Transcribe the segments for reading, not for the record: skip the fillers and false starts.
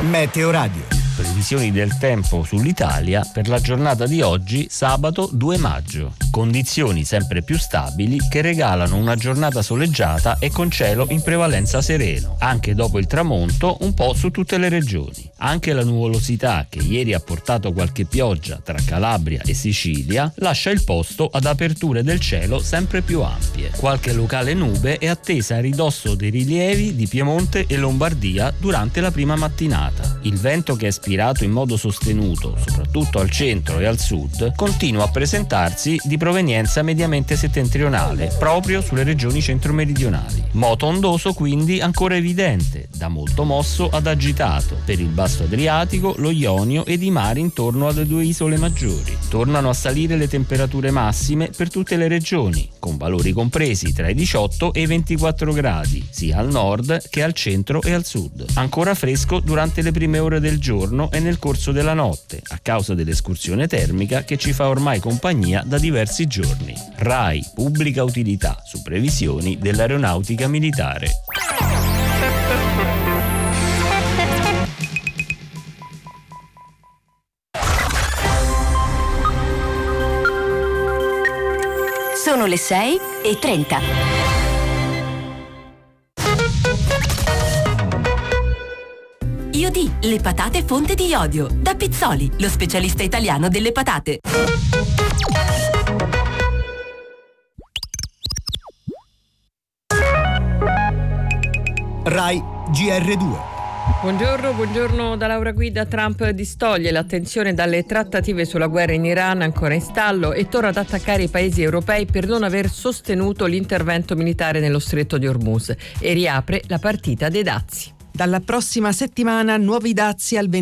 Meteo Radio. Previsioni del tempo sull'Italia per la giornata di oggi, sabato 2 maggio. Condizioni sempre più stabili che regalano una giornata soleggiata e con cielo in prevalenza sereno, anche dopo il tramonto un po' su tutte le regioni. Anche la nuvolosità che ieri ha portato qualche pioggia tra Calabria e Sicilia lascia il posto ad aperture del cielo sempre più ampie. Qualche locale nube è attesa a ridosso dei rilievi di Piemonte e Lombardia durante la prima mattinata. Il vento, che è ispirato in modo sostenuto soprattutto al centro e al sud, continua a presentarsi di provenienza mediamente settentrionale proprio sulle regioni centro-meridionali. Moto ondoso quindi ancora evidente, da molto mosso ad agitato per il basso Adriatico, lo Ionio ed i mari intorno alle 2 isole maggiori. Tornano a salire le temperature massime per tutte le regioni, con valori compresi tra i 18 e i 24 gradi, sia al nord che al centro e al sud. Ancora fresco durante le prime ore del giorno e nel corso della notte, a causa dell'escursione termica che ci fa ormai compagnia da diversi giorni. RAI Pubblica Utilità su previsioni dell'Aeronautica Militare. Sono le 6:30. Iodì, le patate fonte di iodio. Da Pizzoli, lo specialista italiano delle patate. RAI GR2. Buongiorno da Laura Guida. Trump distoglie l'attenzione dalle trattative sulla guerra in Iran ancora in stallo e torna ad attaccare i paesi europei per non aver sostenuto l'intervento militare nello stretto di Hormuz e riapre la partita dei dazi. Dalla prossima settimana nuovi dazi al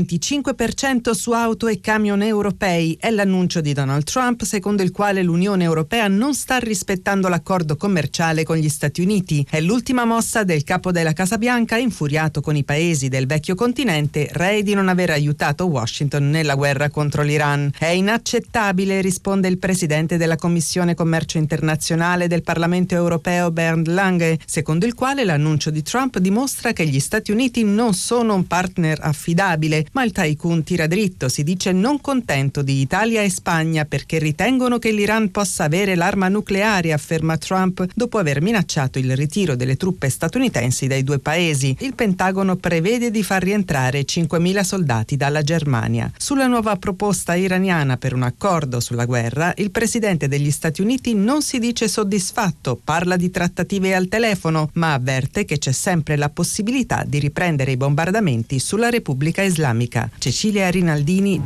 25% su auto e camion europei. È l'annuncio di Donald Trump, secondo il quale l'Unione Europea non sta rispettando l'accordo commerciale con gli Stati Uniti. È l'ultima mossa del capo della Casa Bianca, infuriato con i paesi del vecchio continente, rei di non aver aiutato Washington nella guerra contro l'Iran. È inaccettabile, risponde il presidente della Commissione Commercio Internazionale del Parlamento Europeo Bernd Lange, secondo il quale l'annuncio di Trump dimostra che gli Stati Uniti non sono un partner affidabile, ma il tycoon tira dritto, si dice non contento di Italia e Spagna perché ritengono che l'Iran possa avere l'arma nucleare, afferma Trump, dopo aver minacciato il ritiro delle truppe statunitensi dai 2 paesi. Il Pentagono prevede di far rientrare 5.000 soldati dalla Germania. Sulla nuova proposta iraniana per un accordo sulla guerra, il presidente degli Stati Uniti non si dice soddisfatto, parla di trattative al telefono, ma avverte che c'è sempre la possibilità di riprendere i bombardamenti sulla Repubblica Islamica. Cecilia Rinaldini,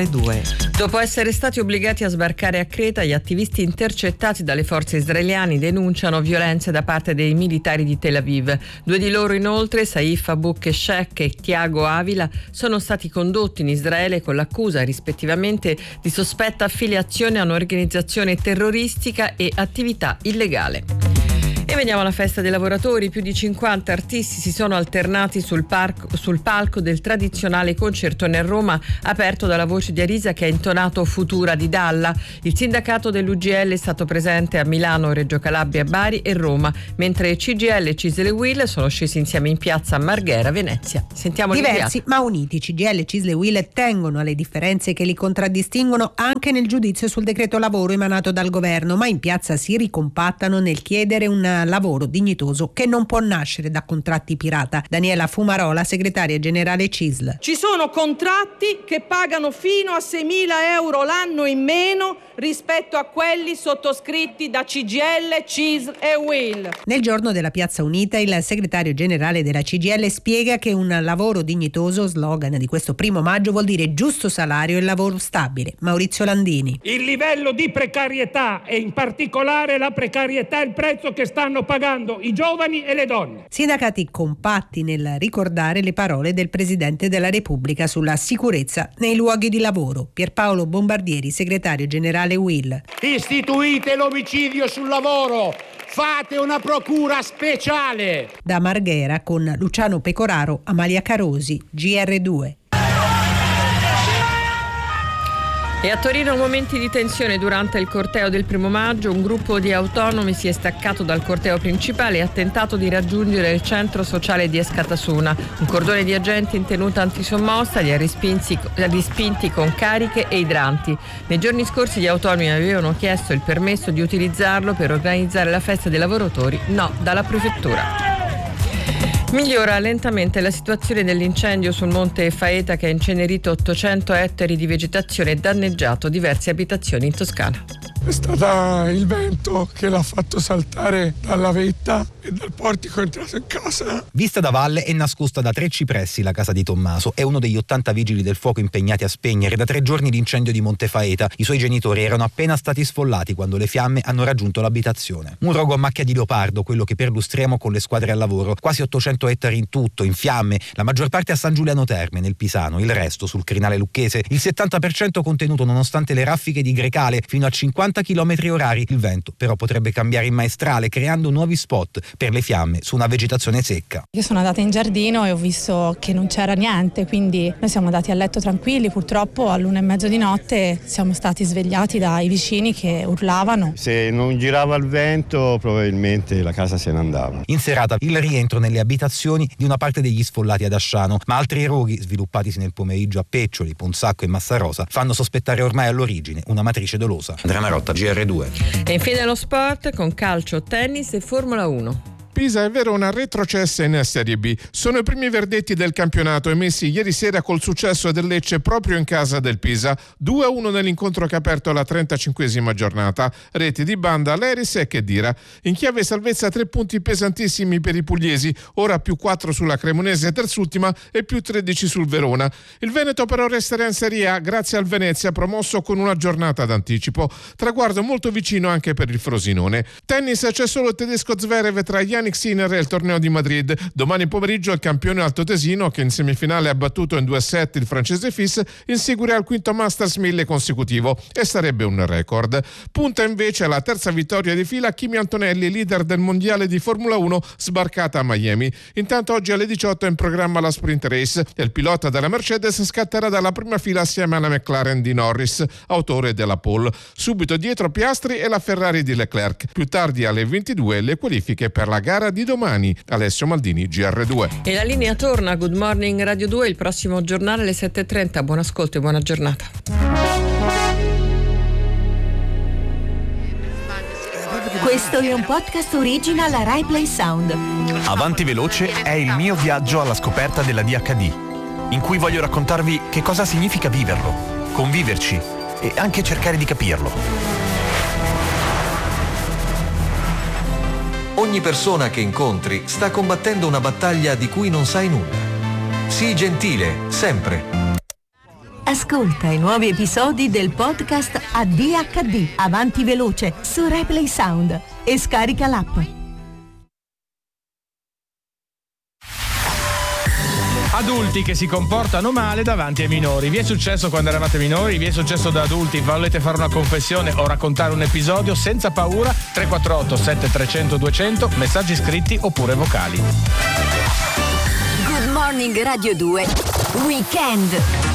GR2. Dopo essere stati obbligati a sbarcare a Creta, gli attivisti intercettati dalle forze israeliane denunciano violenze da parte dei militari di Tel Aviv. 2 di loro inoltre, Saif Abu Keshek e Tiago Avila, sono stati condotti in Israele con l'accusa rispettivamente di sospetta affiliazione a un'organizzazione terroristica e attività illegale. E veniamo alla festa dei lavoratori. Più di 50 artisti si sono alternati sul palco del tradizionale concertone a Roma, aperto dalla voce di Arisa che ha intonato Futura di Dalla. Il sindacato dell'UGL è stato presente a Milano, Reggio Calabria, Bari e Roma, mentre CGIL e Cisle Will sono scesi insieme in piazza a Marghera, Venezia. Sentiamo diversi ma uniti. CGIL e Cisle Will tengono alle differenze che li contraddistinguono anche nel giudizio sul decreto lavoro emanato dal governo, ma in piazza si ricompattano nel chiedere un lavoro dignitoso che non può nascere da contratti pirata. Daniela Fumarola, segretaria generale CISL. Ci sono contratti che pagano fino a 6.000 euro l'anno in meno rispetto a quelli sottoscritti da CGIL, CISL e UIL. Nel giorno della Piazza Unita il segretario generale della CGIL spiega che un lavoro dignitoso, slogan di questo 1 maggio, vuol dire giusto salario e lavoro stabile. Maurizio Landini. Il livello di precarietà e in particolare la precarietà è il prezzo che stanno pagando i giovani e le donne. Sindacati compatti nel ricordare le parole del Presidente della Repubblica sulla sicurezza nei luoghi di lavoro. Pierpaolo Bombardieri, segretario generale UIL. Istituite l'omicidio sul lavoro, fate una procura speciale. Da Marghera con Luciano Pecoraro, Amalia Carosi, GR2. E a Torino momenti di tensione durante il corteo del 1° maggio. Un gruppo di autonomi si è staccato dal corteo principale e ha tentato di raggiungere il centro sociale di Escatasuna. Un cordone di agenti in tenuta antisommossa li ha respinti con cariche e idranti. Nei giorni scorsi gli autonomi avevano chiesto il permesso di utilizzarlo per organizzare la festa dei lavoratori, no dalla prefettura. Migliora lentamente la situazione dell'incendio sul Monte Faeta che ha incenerito 800 ettari di vegetazione e danneggiato diverse abitazioni in Toscana. È stato il vento che l'ha fatto saltare dalla vetta e dal portico è entrato in casa. Vista da valle e nascosta da 3 cipressi la casa di Tommaso. È uno degli 80 vigili del fuoco impegnati a spegnere da 3 giorni l'incendio di Monte Faeta. I suoi genitori erano appena stati sfollati quando le fiamme hanno raggiunto l'abitazione. Un rogo a macchia di leopardo, quello che perlustriamo con le squadre al lavoro. Quasi 800 ettari in tutto, in fiamme, la maggior parte a San Giuliano Terme, nel Pisano, il resto sul crinale lucchese. Il 70% contenuto nonostante le raffiche di Grecale fino a 50 km/h. Il vento però potrebbe cambiare in maestrale, creando nuovi spot per le fiamme su una vegetazione secca. Io sono andata in giardino e ho visto che non c'era niente, quindi noi siamo andati a letto tranquilli. Purtroppo all'1:30 di notte siamo stati svegliati dai vicini che urlavano. Se non girava il vento probabilmente la casa se ne andava. In serata il rientro nelle abitazioni di una parte degli sfollati ad Asciano, ma altri roghi sviluppatisi nel pomeriggio a Peccioli, Ponzacco e Massarosa fanno sospettare ormai all'origine una matrice dolosa. Andrea Marotta, GR2. E infine lo sport con calcio, tennis e Formula 1. Pisa e Verona retrocesse in Serie B. Sono i primi verdetti del campionato emessi ieri sera col successo del Lecce proprio in casa del Pisa. 2-1 nell'incontro che ha aperto la 35esima giornata. Reti di Banda, Leris e Khedira. In chiave salvezza 3 punti pesantissimi per i pugliesi, ora più 4 sulla Cremonese terzultima e più 13 sul Verona. Il Veneto però resterà in Serie A grazie al Venezia promosso con una giornata d'anticipo. Traguardo molto vicino anche per il Frosinone. Tennis, c'è solo il tedesco Zverev tra Yannick Sinner e il torneo di Madrid. Domani pomeriggio il campione altoatesino, che in semifinale ha battuto in 2 set il francese Fils, inseguirà il 5° Masters 1000 consecutivo e sarebbe un record. Punta invece la 3ª vittoria di fila Kimi Antonelli, leader del mondiale di Formula 1, sbarcata a Miami. Intanto oggi alle 18 è in programma la sprint race e il pilota della Mercedes scatterà dalla prima fila assieme alla McLaren di Norris, autore della pole. Subito dietro Piastri e la Ferrari di Leclerc. Più tardi alle 22 le qualifiche per la gara di domani. Alessio Maldini, GR2. E la linea torna a Good Morning Radio 2, il prossimo giornale alle 7:30. Buon ascolto e buona giornata. Questo è un podcast original Rai Play Sound. Avanti Veloce è il mio viaggio alla scoperta dell'ADHD, in cui voglio raccontarvi che cosa significa viverlo, conviverci e anche cercare di capirlo. Ogni persona che incontri sta combattendo una battaglia di cui non sai nulla. Sii gentile, sempre. Ascolta i nuovi episodi del podcast ADHD Avanti Veloce su Rai Play Sound e scarica l'app. Adulti che si comportano male davanti ai minori. Vi è successo quando eravate minori? Vi è successo da adulti? Volete fare una confessione o raccontare un episodio? Senza paura. 348 7300 200, messaggi scritti oppure vocali. Good Morning Radio 2 Weekend.